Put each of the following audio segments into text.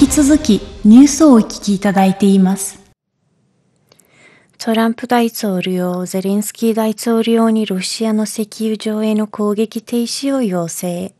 き続きニュースをお聞きいただいています。 トランプ大統領、ゼレンスキー大統領にロシアの石油場への攻撃停止を要請。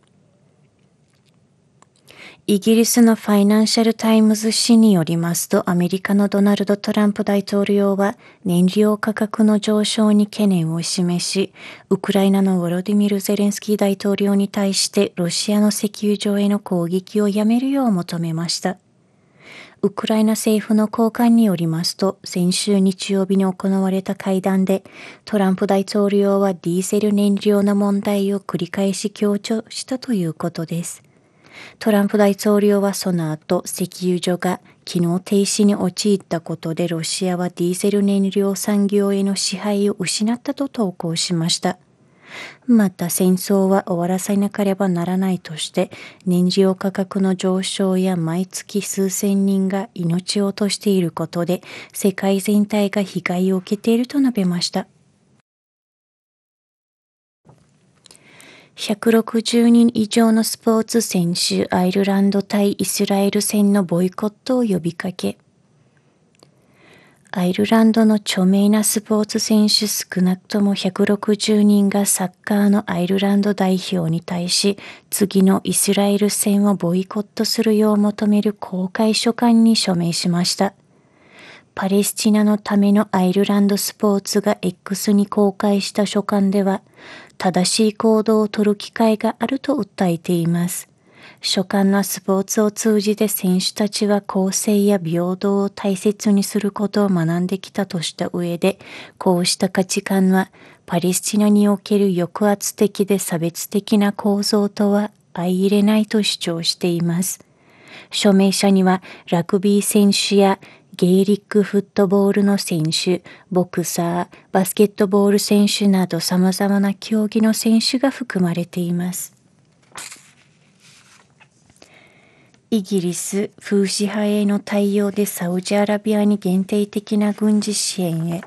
イギリスのファイナンシャルタイムズ紙によりますと、アメリカのドナルド・トランプ大統領は燃料価格の上昇に懸念を示し、ウクライナのヴォロディミル・ゼレンスキー大統領に対してロシアの石油場への攻撃をやめるよう求めました。ウクライナ政府の高官によりますと、先週日曜日に行われた会談で、トランプ大統領はディーゼル燃料の問題を繰り返し強調したということです。トランプ大統領はその後、石油所が機能停止に陥ったことでロシアはディーゼル燃料産業への支配を失ったと投稿しました。また戦争は終わらせなければならないとして、燃料価格の上昇や毎月数千人が命を落としていることで、世界全体が被害を受けていると述べました。160人以上のスポーツ選手、アイルランド対イスラエル戦のボイコットを呼びかけ。アイルランドの著名なスポーツ選手少なくとも160人がサッカーのアイルランド代表に対し、次のイスラエル戦をボイコットするよう求める公開書簡に署名しました。パレスチナのためのアイルランドスポーツが X に公開した書簡では、正しい行動を取る機会があると訴えています。書簡のスポーツを通じて選手たちは公正や平等を大切にすることを学んできたとした上で、こうした価値観はパレスチナにおける抑圧的で差別的な構造とは相入れないと主張しています。署名者にはラグビー選手やゲイリックフットボールの選手、ボクサー、バスケットボール選手など様々な競技の選手が含まれています。イギリス、フーシ派への対応でサウジアラビアに限定的な軍事支援へ。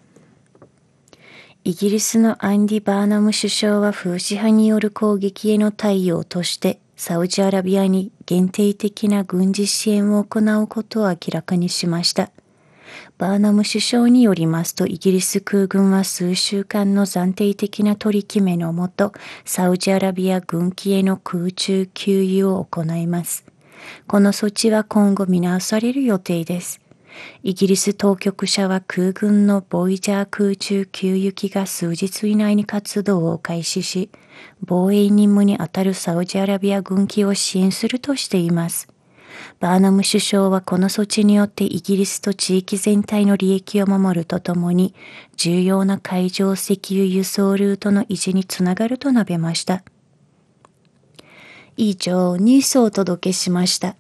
イギリスのアンディ・バーナム首相はフーシ派による攻撃への対応として、サウジアラビアに限定的な軍事支援を行うことを明らかにしました。バーナム首相によりますと、イギリス空軍は数週間の暫定的な取り決めのもと、サウジアラビア軍機への空中給油を行います。この措置は今後見直される予定です。イギリス当局者は空軍のボイジャー空中給油機が数日以内に活動を開始し、防衛任務に当たるサウジアラビア軍機を支援するとしています。バーナム首相はこの措置によってイギリスと地域全体の利益を守るとともに、重要な海上石油輸送ルートの維持につながると述べました。以上、ニュースをお届けしました。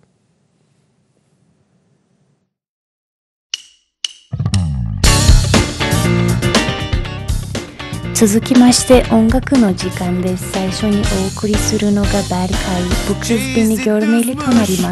続きまして音楽の時間です。最初にお送りするのがバーリカイ、ブックスビニギョルメリとなります。